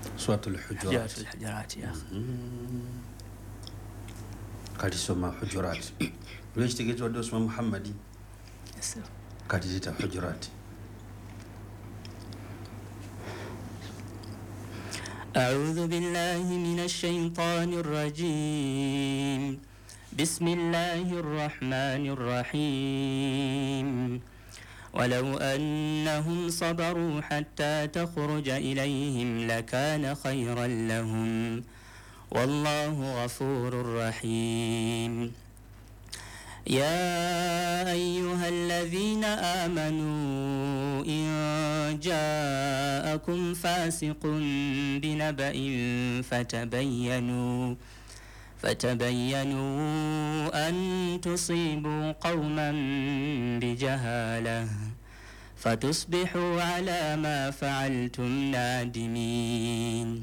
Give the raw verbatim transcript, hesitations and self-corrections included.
سورة الحجرات. الحجرات يا أخي. قال سما حجرات ليش تجي تودو اسمه محمدي قال تجي حجرات. أعوذ بالله من الشيطان الرجيم. بسم الله الرحمن الرحيم. ولو أنهم صبروا حتى تخرج إليهم لكان خيرا لهم والله غفور رحيم. يا أيها الذين آمنوا إن جاءكم فاسق بنبأ فتبينوا فتبينوا أن تصيبوا قوما بجهالة فتصبحوا على ما فعلتم نادمين.